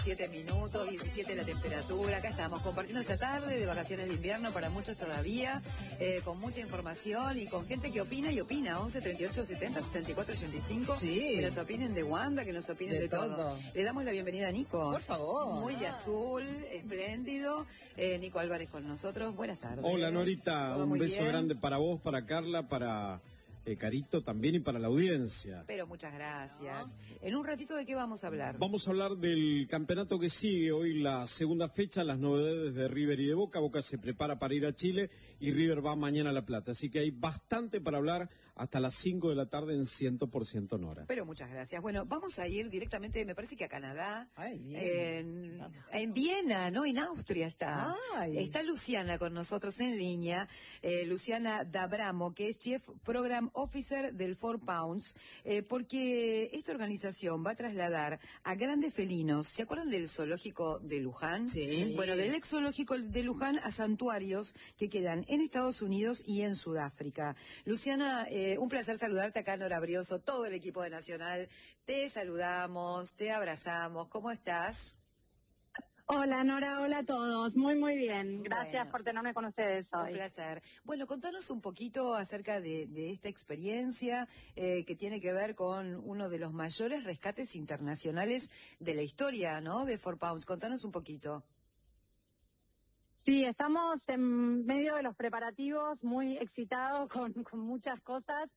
7 minutos, 17 la temperatura. Acá estamos compartiendo esta tarde de vacaciones de invierno para muchos todavía, con mucha información y con gente que opina y opina. 11 38 70 74 85. Sí. Que nos opinen de Wanda, que nos opinen de todo. Le damos la bienvenida a Nico. Por favor. Muy de azul, espléndido. Nico Álvarez con nosotros. Buenas tardes. Hola Norita, un beso bien. grande para vos, para Carla, para Carito también y para la audiencia. Pero muchas gracias. En un ratito, ¿de qué vamos a hablar? Vamos a hablar del campeonato que sigue hoy, la segunda fecha, las novedades de River y de Boca. Boca se prepara para ir a Chile y River va mañana a La Plata. Así que hay bastante para hablar hasta las 5 de la tarde en 100% Nora. Pero muchas gracias. Bueno, vamos a ir directamente, me parece que a Canadá. Ay, bien. En Viena, ¿no? En Austria está. Ay. Está Luciana con nosotros en línea. Luciana D'Abramo, que es Chief Program Officer del 4Pounds, porque esta organización va a trasladar a grandes felinos. ¿Se acuerdan del zoológico de Luján? Sí. Bueno, del ex zoológico de Luján a santuarios que quedan en Estados Unidos y en Sudáfrica. Luciana, un placer saludarte acá en Nora Brioso, todo el equipo de Nacional. Te saludamos, te abrazamos. ¿Cómo estás? Hola Nora, hola a todos, muy bien, gracias Bueno, por tenerme con ustedes hoy. Un placer. Bueno, contanos un poquito acerca de esta experiencia que tiene que ver con uno de los mayores rescates internacionales de la historia, ¿no? De 4Pounds. Contanos un poquito. Sí, estamos en medio de los preparativos, muy excitados con muchas cosas,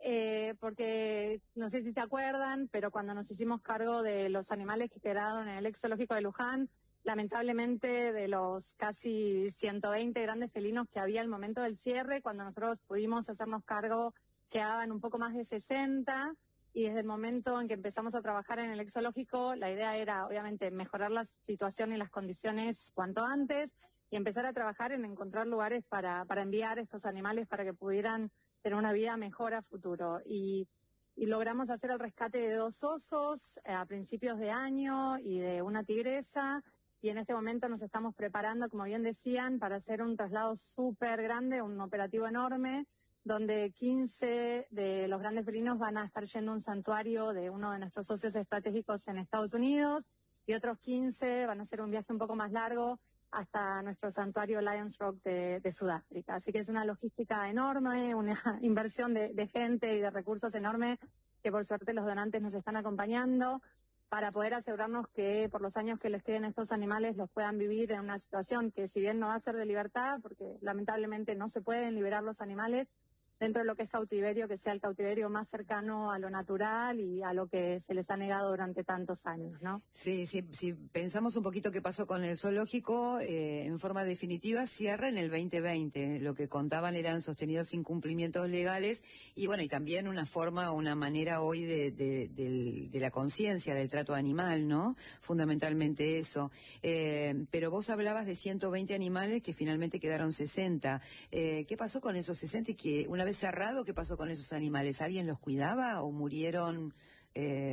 porque no sé si se acuerdan, pero cuando nos hicimos cargo de los animales que quedaron en el ex zoológico de Luján, lamentablemente de los casi 120 grandes felinos que había al momento del cierre, cuando nosotros pudimos hacernos cargo, quedaban un poco más de 60, y desde el momento en que empezamos a trabajar en el ex zoológico, la idea era obviamente mejorar la situación y las condiciones cuanto antes, y empezar a trabajar en encontrar lugares para enviar estos animales para que pudieran tener una vida mejor a futuro. Y logramos hacer el rescate de 2 osos a principios de año y de una tigresa, y en este momento nos estamos preparando, como bien decían, para hacer un traslado súper grande, un operativo enorme, donde 15 de los grandes felinos van a estar yendo a un santuario de uno de nuestros socios estratégicos en Estados Unidos, y otros 15 van a hacer un viaje un poco más largo hasta nuestro santuario Lions Rock de Sudáfrica. Así que es una logística enorme, una inversión de gente y de recursos enorme, que por suerte los donantes nos están acompañando, para poder asegurarnos que por los años que les queden a estos animales los puedan vivir en una situación que, si bien no va a ser de libertad, porque lamentablemente no se pueden liberar los animales, dentro de lo que es cautiverio, que sea el cautiverio más cercano a lo natural y a lo que se les ha negado durante tantos años, ¿no? Sí, pensamos un poquito qué pasó con el zoológico, en forma definitiva cierra en el 2020. Lo que contaban eran sostenidos incumplimientos legales y bueno, y también una forma, una manera hoy de la conciencia del trato animal, ¿no? Fundamentalmente eso. Pero vos hablabas de 120 animales que finalmente quedaron 60. ¿Qué pasó con esos 60 y que una vez cerrado, qué pasó con esos animales? ¿Alguien los cuidaba o murieron?